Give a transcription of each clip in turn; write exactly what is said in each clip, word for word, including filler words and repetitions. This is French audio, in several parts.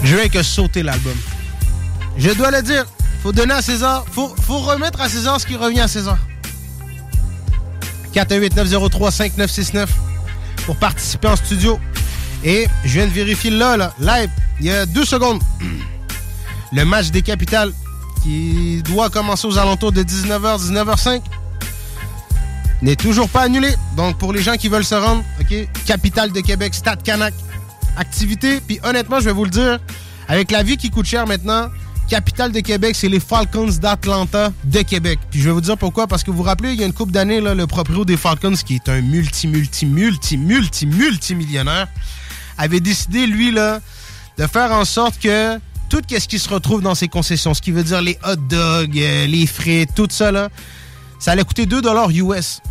Drake a sauté l'album. Je dois le dire, faut donner à César, faut, faut remettre à César ce qui revient à César. quatre un huit neuf zéro trois cinq neuf six neuf pour participer en studio. Et je viens de vérifier là, là, live, il y a deux secondes. Le match des Capitals qui doit commencer aux alentours de dix-neuf heures, dix-neuf heures cinq n'est toujours pas annulé. Donc, pour les gens qui veulent se rendre, OK, Capitale de Québec, Stade Canac, activité. Puis honnêtement, je vais vous le dire, avec la vie qui coûte cher maintenant, Capitale de Québec, c'est les Falcons d'Atlanta de Québec. Puis je vais vous dire pourquoi. Parce que vous vous rappelez, il y a une couple d'années, là, le proprio des Falcons, qui est un multi, multi, multi, multi, multimillionnaire, avait décidé, lui, là, de faire en sorte que tout ce qui se retrouve dans ses concessions, ce qui veut dire les hot dogs, euh, les frites, tout ça, là, ça allait coûter deux dollars U S.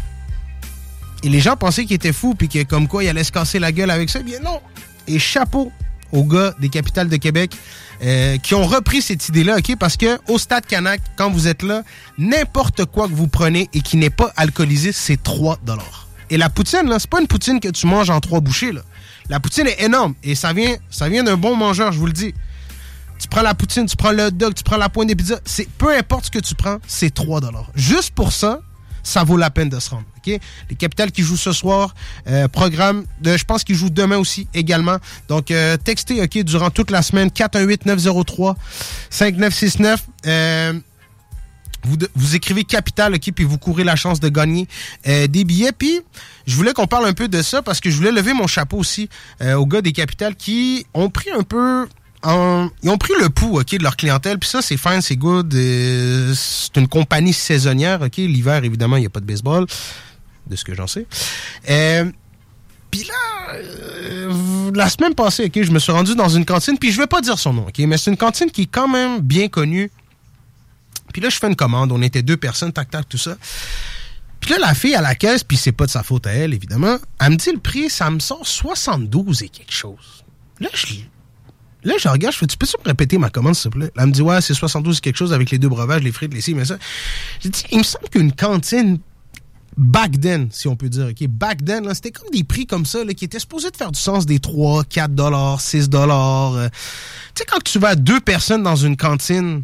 Et les gens pensaient qu'il était fou, puis que comme quoi, il allait se casser la gueule avec ça. Bien non. Et chapeau aux gars des Capitales de Québec euh, qui ont repris cette idée-là, OK? Parce que au Stade Canac, quand vous êtes là, n'importe quoi que vous prenez et qui n'est pas alcoolisé, c'est trois dollars. Et la poutine, là, c'est pas une poutine que tu manges en trois bouchées, là. La poutine est énorme et ça vient, ça vient d'un bon mangeur, je vous le dis. Tu prends la poutine, tu prends le hot dog, tu prends la pointe des pizzas, c'est, peu importe ce que tu prends, c'est trois dollars. Juste pour ça, ça vaut la peine de se rendre. Okay? Les Capitals qui jouent ce soir, euh, programme, de, je pense qu'ils jouent demain aussi également. Donc, euh, textez okay, durant toute la semaine, quatre un huit neuf zéro trois cinq neuf six neuf. Euh, vous, vous écrivez Capital, okay, puis vous courez la chance de gagner euh, des billets. Puis, je voulais qu'on parle un peu de ça parce que je voulais lever mon chapeau aussi euh, aux gars des Capitals qui ont pris un peu... En, ils ont pris le pouls, OK, de leur clientèle, puis ça, c'est fine, c'est good. Euh, c'est une compagnie saisonnière, OK. L'hiver, évidemment, il n'y a pas de baseball, de ce que j'en sais. Euh, puis là, euh, la semaine passée, OK, je me suis rendu dans une cantine, puis je vais pas dire son nom, OK, mais c'est une cantine qui est quand même bien connue. Puis là, je fais une commande, on était deux personnes, tac, tac, tout ça. Puis là, la fille à la caisse, puis c'est pas de sa faute à elle, évidemment, elle me dit le prix, ça me sort soixante-douze et quelque chose. Là, je Là, je regarde, je fais, tu peux-tu me répéter ma commande, s'il te plaît? Là, elle me dit, ouais, c'est soixante-douze quelque chose avec les deux breuvages, les frites, les ci, mais ça. J'ai dit, il me semble qu'une cantine, back then, si on peut dire, OK, back then, là, c'était comme des prix comme ça, là, qui étaient supposés de faire du sens, des trois, quatre dollars, six dollars. Euh. Tu sais, quand tu vas à deux personnes dans une cantine,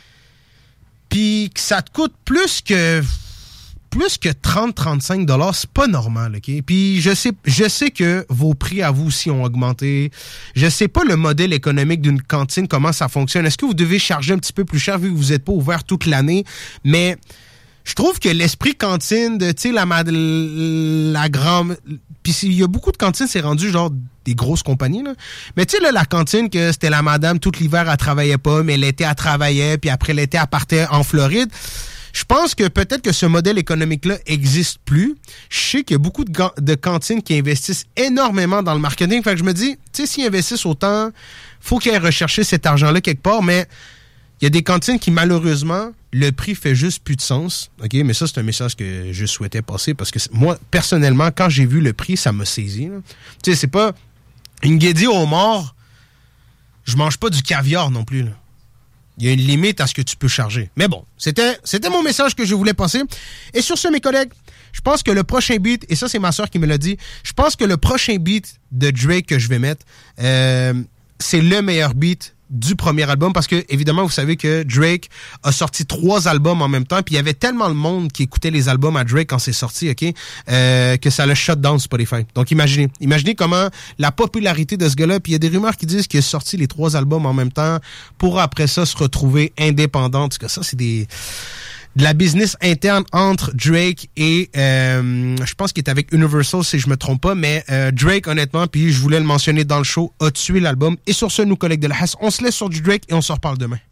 puis que ça te coûte plus que... plus que trente à trente-cinq dollars, c'est pas normal, OK? Puis je sais je sais que vos prix à vous aussi ont augmenté. Je sais pas le modèle économique d'une cantine, comment ça fonctionne. Est-ce que vous devez charger un petit peu plus cher vu que vous êtes pas ouvert toute l'année? Mais je trouve que l'esprit cantine de, tu sais, la, la grande... Puis il y a beaucoup de cantines, c'est rendu genre des grosses compagnies, là. Mais tu sais, là, la cantine, que c'était la madame, tout l'hiver, elle travaillait pas, mais l'été, elle travaillait, puis après l'été, elle partait en Floride. Je pense que peut-être que ce modèle économique-là existe plus. Je sais qu'il y a beaucoup de, ga- de cantines qui investissent énormément dans le marketing. Fait que je me dis, tu sais, s'ils investissent autant, faut qu'ils aillent rechercher cet argent-là quelque part. Mais il y a des cantines qui, malheureusement, le prix fait juste plus de sens. OK? Mais ça, c'est un message que je souhaitais passer parce que moi, personnellement, quand j'ai vu le prix, ça m'a saisi. Là. Tu sais, c'est pas une guédille au mort. Je mange pas du caviar non plus, là. Il y a une limite à ce que tu peux charger. Mais bon, c'était, c'était mon message que je voulais passer. Et sur ce, mes collègues, je pense que le prochain beat, et ça, c'est ma soeur qui me l'a dit, je pense que le prochain beat de Drake que je vais mettre, euh, c'est le meilleur beat du premier album parce que, évidemment, vous savez que Drake a sorti trois albums en même temps, puis il y avait tellement de monde qui écoutait les albums à Drake quand c'est sorti, OK, euh, que ça l'a shut down Spotify. Donc, imaginez. Imaginez comment la popularité de ce gars-là, puis il y a des rumeurs qui disent qu'il a sorti les trois albums en même temps pour, après ça, se retrouver indépendant. En tout cas, ça, c'est des... de la business interne entre Drake et euh, je pense qu'il est avec Universal si je me trompe pas, mais euh, Drake honnêtement, puis je voulais le mentionner dans le show, a tué l'album. Et sur ce, nous collègues de la Hasse, on se laisse sur du Drake et on se reparle demain.